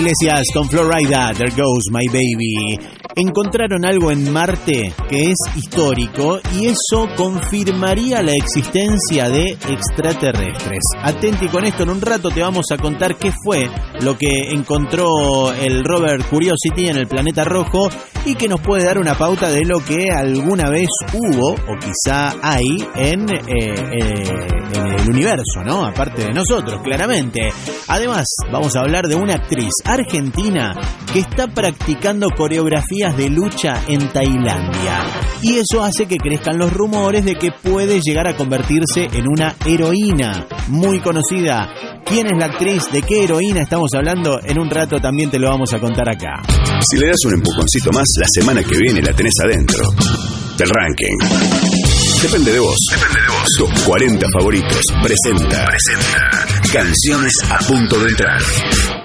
Iglesias con Florida, There Goes My Baby. Encontraron algo en Marte que es histórico y eso confirmaría la existencia de extraterrestres. Atenti con esto, en un rato te vamos a contar qué fue lo que encontró el rover Curiosity en el planeta rojo y que nos puede dar una pauta de lo que alguna vez hubo o quizá hay en el universo, ¿no? Aparte de nosotros, claramente. Además, vamos a hablar de una actriz argentina que está practicando coreografías de lucha en Tailandia. Y eso hace que crezcan los rumores de que puede llegar a convertirse en una heroína muy conocida. ¿Quién es la actriz? ¿De qué heroína estamos hablando? En un rato también te lo vamos a contar acá. Si le das un empujoncito más, la semana que viene la tenés adentro del ranking. Depende de vos. Tus 40 favoritos presenta Canciones a punto de entrar.